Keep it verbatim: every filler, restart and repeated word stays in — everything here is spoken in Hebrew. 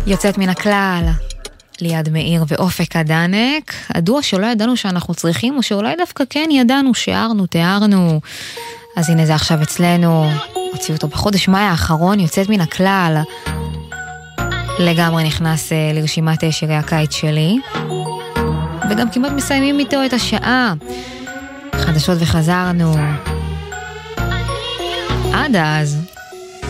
יוצאת מן הכלל, ליד מאיר ואופק הדנק, הדוע שלא ידענו שאנחנו צריכים, או שאולי דווקא כן ידענו, שערנו, תיארנו. אז הנה זה עכשיו אצלנו, הוציאו אותו בחודש מאי האחרון, יוצאת מן הכלל. לגמרי נכנס לרשימת שירי הקיץ שלי. וגם כמעט מסיימים איתו את השעה. חדשות וחזרנו. עד אז,